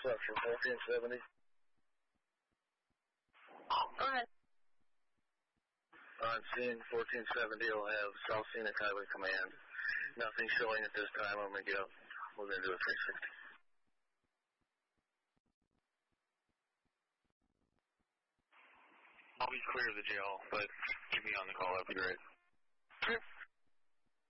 Reception 1470. Go ahead. On scene 1470, we'll have South Scenic Highway Command. Nothing showing at this time. I'm going to go. We're going to do a 360. I'll be clear of the jail, but keep me on the call. That'd be great. Sure.